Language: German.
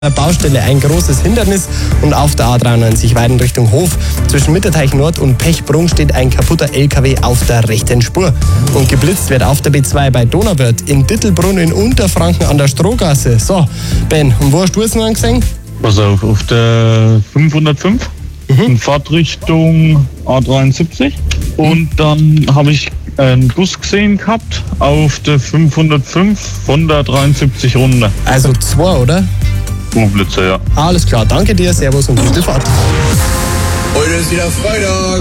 Baustelle ein großes Hindernis und auf der A93 Weiden Richtung Hof zwischen Mitterteich Nord und Pechbrunn steht ein kaputter LKW auf der rechten Spur. Und geblitzt wird auf der B2 bei Donauwörth, in Dittelbrunn in Unterfranken an der Strohgasse. So, Ben, und wo hast du es noch gesehen? Pass auf der 505 in Fahrtrichtung A73 und dann habe ich einen Bus gesehen gehabt auf der 505 von der 73 runter. Also 2, oder? Blitzer, ja. Alles klar, danke dir, servus und gute Fahrt. Heute ist wieder Freitag.